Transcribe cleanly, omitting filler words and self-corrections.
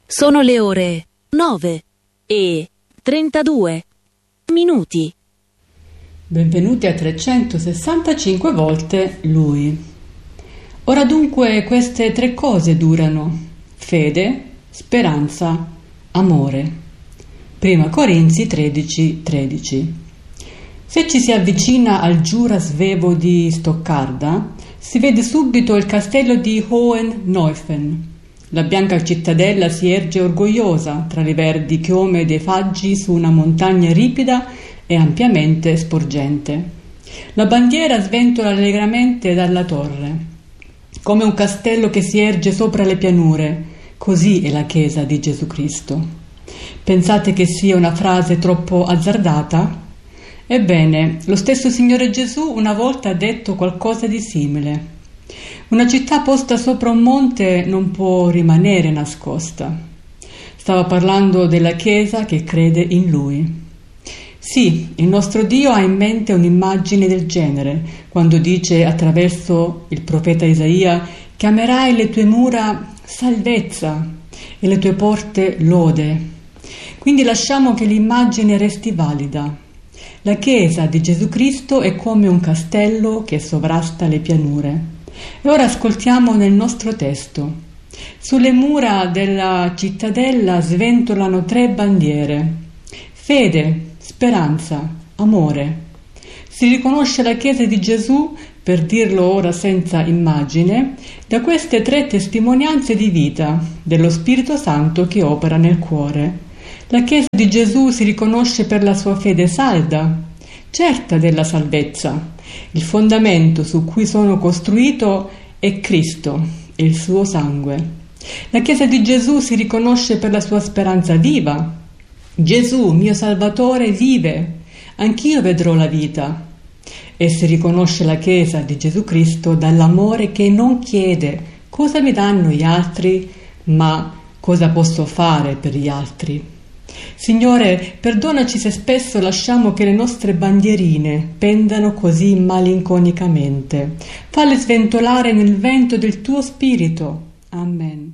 Sono le ore 9:32. Benvenuti a 365 volte Lui. Ora dunque queste tre cose durano: fede, speranza, amore. 1 Corinzi 13:13. Se ci si avvicina al Giura Svevo di Stoccarda, si vede subito il castello di Hoheneuffen. La bianca cittadella si erge orgogliosa tra le verdi chiome dei faggi su una montagna ripida e ampiamente sporgente. La bandiera sventola allegramente dalla torre. Come un castello che si erge sopra le pianure, così è la Chiesa di Gesù Cristo. Pensate che sia una frase troppo azzardata? Ebbene, lo stesso Signore Gesù una volta ha detto qualcosa di simile. Una città posta sopra un monte non può rimanere nascosta. Stava parlando della Chiesa che crede in Lui. Sì, il nostro Dio ha in mente un'immagine del genere quando dice attraverso il profeta Isaia: chiamerai le tue mura salvezza e le tue porte lode. Quindi lasciamo che l'immagine resti valida. La Chiesa di Gesù Cristo è come un castello che sovrasta le pianure. E ora ascoltiamo nel nostro testo. Sulle mura della cittadella sventolano tre bandiere: fede, speranza, amore. Si riconosce la Chiesa di Gesù, per dirlo ora senza immagine, da queste tre testimonianze di vita dello Spirito Santo che opera nel cuore. La Chiesa di Gesù si riconosce per la sua fede salda, certa della salvezza. Il fondamento su cui sono costruito è Cristo e il suo sangue. La Chiesa di Gesù si riconosce per la sua speranza viva. Gesù, mio Salvatore, vive, anch'io vedrò la vita. E si riconosce la Chiesa di Gesù Cristo dall'amore che non chiede cosa mi danno gli altri, ma cosa posso fare per gli altri. Signore, perdonaci se spesso lasciamo che le nostre bandierine pendano così malinconicamente. Falle sventolare nel vento del tuo Spirito. Amen.